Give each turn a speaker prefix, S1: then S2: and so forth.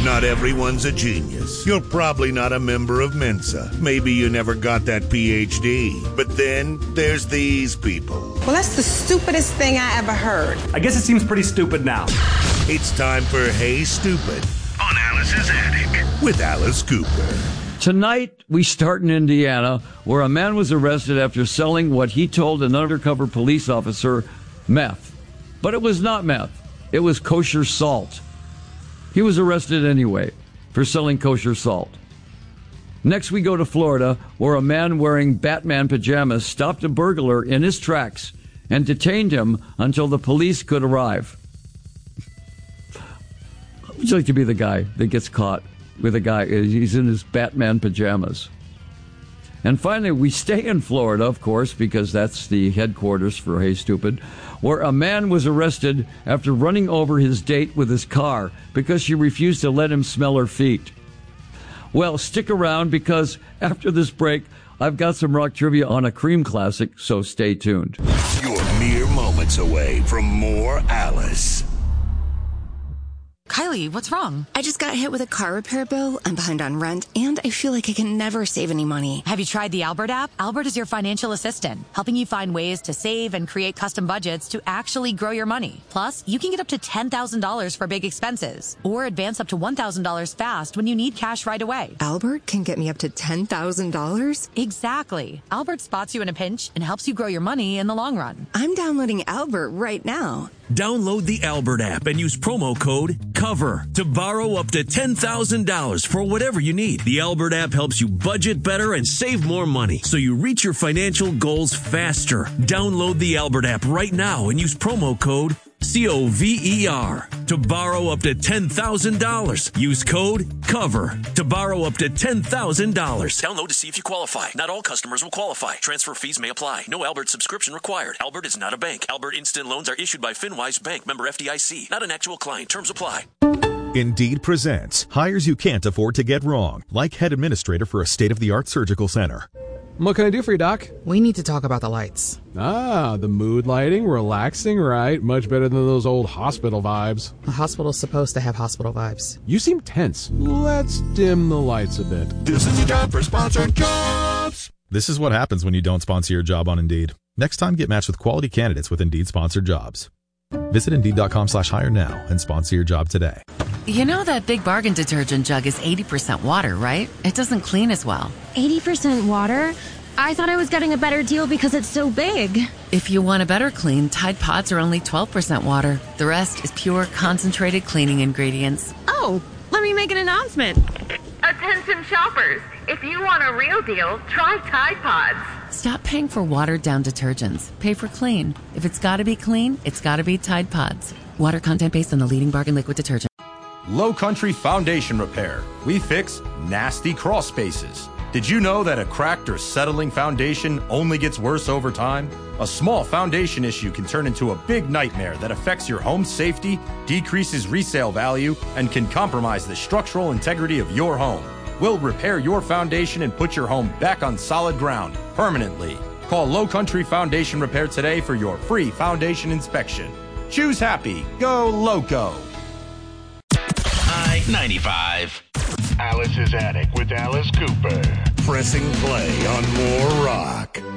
S1: Not everyone's a genius. You're probably not a member of Mensa. Maybe you never got that PhD. But then there's these people.
S2: Well, that's the stupidest thing I ever heard.
S3: I guess it seems pretty stupid now.
S1: It's time for Hey Stupid on Alice's Attic with Alice Cooper.
S4: Tonight, we start in Indiana, where a man was arrested after selling what he told an undercover police officer, meth. But it was not meth. It was kosher salt. He was arrested anyway for selling kosher salt. Next, we go to Florida, where a man wearing Batman pajamas stopped a burglar in his tracks and detained him until the police could arrive. Would you like to be the guy that gets caught with a guy? He's in his Batman pajamas. And finally, we stay in Florida, of course, because that's the headquarters for Hey Stupid, where a man was arrested after running over his date with his car because she refused to let him smell her feet. Well, stick around, because after this break, I've got some rock trivia on a Cream classic, so stay tuned.
S1: You're mere moments away from more Alice.
S5: Kylie, what's wrong?
S6: I just got hit with a car repair bill. I'm behind on rent, and I feel like I can never save any money.
S5: Have you tried the Albert app? Albert is your financial assistant, helping you find ways to save and create custom budgets to actually grow your money. Plus, you can get up to $10,000 for big expenses, or advance up to $1,000 fast when you need cash right away.
S6: Albert can get me up to $10,000?
S5: Exactly. Albert spots you in a pinch and helps you grow your money in the long run.
S6: I'm downloading Albert right now.
S7: Download the Albert app and use promo code COVER to borrow up to $10,000 for whatever you need. The Albert app helps you budget better and save more money, so you reach your financial goals faster. Download the Albert app right now and use promo code COVER to borrow up to $10,000. Use code COVER to borrow up to $10,000. Download to see if you qualify. Not all customers will qualify. Transfer fees may apply. No Albert subscription required. Albert is not a bank. Albert Instant Loans are issued by FinWise Bank, member FDIC. Not an actual client. Terms apply.
S8: Indeed presents hires you can't afford to get wrong, like head administrator for a state-of-the-art surgical center.
S9: What can I do for you, Doc?
S10: We need to talk about the lights.
S9: Ah, the mood lighting, relaxing, right? Much better than those old hospital vibes.
S10: A hospital's supposed to have hospital vibes.
S9: You seem tense. Let's dim the lights a bit.
S1: This is your time for sponsored jobs.
S8: This is what happens when you don't sponsor your job on Indeed. Next time, get matched with quality candidates with Indeed sponsored jobs. Visit Indeed.com/hire now and sponsor your job today.
S11: You know that Big Bargain detergent jug is 80% water, right? It doesn't clean as well.
S12: 80% water? I thought I was getting a better deal because it's so big.
S11: If you want a better clean, Tide Pods are only 12% water. The rest is pure, concentrated cleaning ingredients.
S12: Oh, let me make an announcement.
S13: Attention shoppers, if you want a real deal, try Tide Pods.
S11: Stop paying for watered-down detergents. Pay for clean. If it's got to be clean, it's got to be Tide Pods. Water content based on the leading bargain liquid detergent.
S14: Low Country Foundation Repair. We fix nasty crawl spaces. Did you know that a cracked or settling foundation only gets worse over time? A small foundation issue can turn into a big nightmare that affects your home's safety, decreases resale value, and can compromise the structural integrity of your home. We'll repair your foundation and put your home back on solid ground permanently. Call Low Country Foundation Repair today for your free foundation inspection. Choose happy. Go Loco.
S1: I-95. Alice's Attic with Alice Cooper. Pressing play on more rock.